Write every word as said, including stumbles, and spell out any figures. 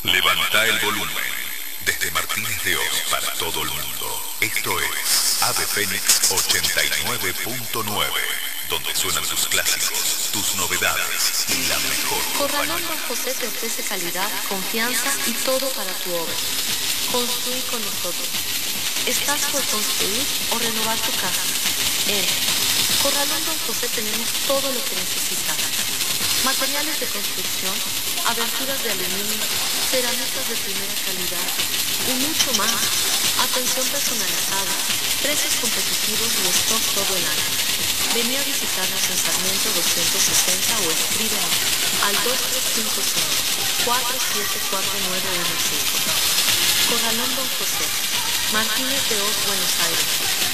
Levanta el volumen. Desde Martínez de Oz para todo el mundo. Esto es Ave Fénix ochenta y nueve punto nueve, donde suenan tus clásicos, tus novedades y la mejor Corralón Don José te ofrece calidad, confianza y todo para tu obra. Construí con nosotros. ¿Estás por construir o renovar tu casa? En Corralón Don José tenemos todo lo que necesitas. Materiales de construcción, aberturas de aluminio, cerámicas de primera calidad y mucho más. Atención personalizada, precios competitivos y stock todo el año. Vení a visitarnos en Sarmiento doscientos sesenta o escríbenos al dos tres cinco cinco, cuatro siete cuatro nueve uno cinco. Corralón Don José, Martínez de Oz, Buenos Aires.